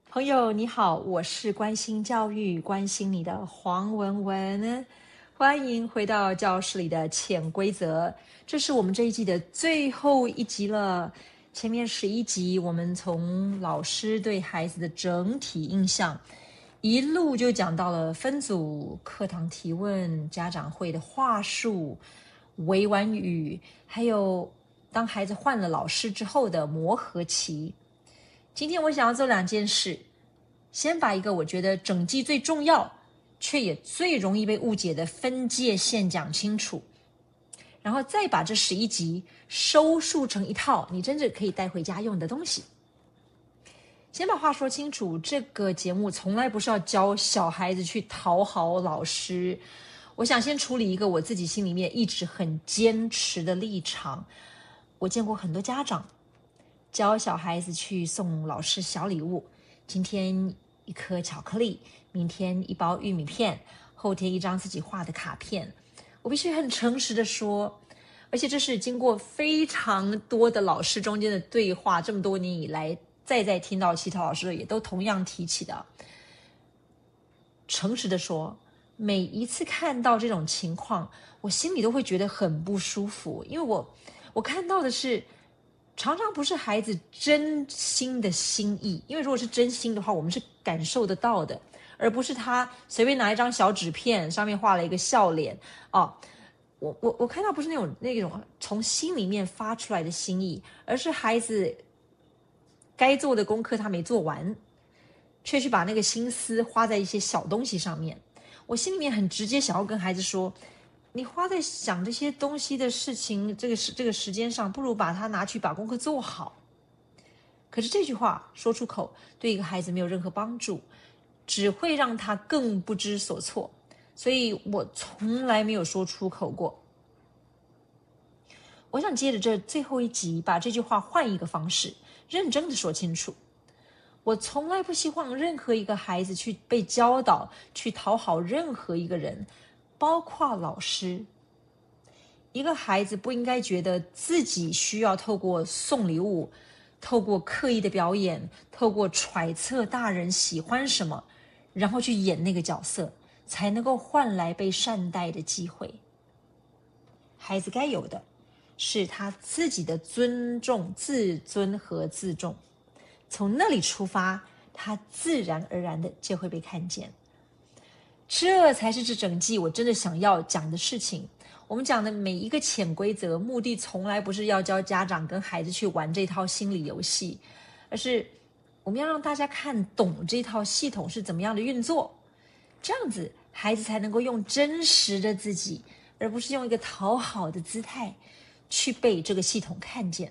朋友你好，我是关心教育、关心你的黄文文，欢迎回到教室里的潜规则。这是我们这一季的最后一集了。前面11集，我们从老师对孩子的整体印象，一路就讲到了分组、课堂提问、家长会的话术、委婉语，还有当孩子换了老师之后的磨合期。今天我想要做2件事，先把一个我觉得整季最重要，却也最容易被误解的分界线讲清楚，然后再把这11集收束成一套你真正可以带回家用的东西。先把话说清楚，这个节目从来不是要教小孩子去讨好老师。我想先处理一个我自己心里面一直很坚持的立场。我见过很多家长教小孩子去送老师小礼物，今天一颗巧克力，明天一包玉米片，后天一张自己画的卡片。我必须很诚实的说，而且这是经过非常多的老师中间的对话，这么多年以来再听到其他老师也都同样提起的。诚实的说，每一次看到这种情况，我心里都会觉得很不舒服，因为我看到的是常常不是孩子真心的心意，因为如果是真心的话，我们是感受得到的，而不是他随便拿一张小纸片，上面画了一个笑脸哦。我看到不是那种从心里面发出来的心意，而是孩子该做的功课他没做完，却去把那个心思花在一些小东西上面。我心里面很直接想要跟孩子说，你花在想这些东西的事情，这个时间上，不如把它拿去把功课做好。可是这句话说出口，对一个孩子没有任何帮助，只会让他更不知所措。所以我从来没有说出口过。我想接着这最后一集，把这句话换一个方式，认真的说清楚。我从来不希望任何一个孩子去被教导去讨好任何一个人，包括老师。一个孩子不应该觉得自己需要透过送礼物，透过刻意的表演，透过揣测大人喜欢什么，然后去演那个角色，才能够换来被善待的机会。孩子该有的是他自己的尊重、自尊和自重，从那里出发，他自然而然的就会被看见。这才是这整季我真的想要讲的事情。我们讲的每一个潜规则，目的从来不是要教家长跟孩子去玩这套心理游戏，而是我们要让大家看懂这套系统是怎么样的运作，这样子孩子才能够用真实的自己，而不是用一个讨好的姿态去被这个系统看见。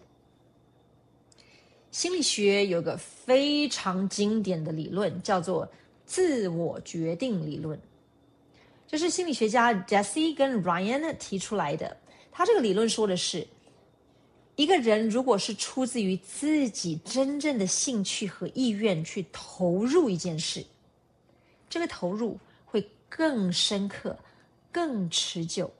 心理学有个非常经典的理论，叫做自我决定理论，这是心理学家 Jesse 跟 Ryan 提出来的。他这个理论说的是，一个人如果是出自于自己真正的兴趣和意愿去投入一件事，这个投入会更深刻、更持久，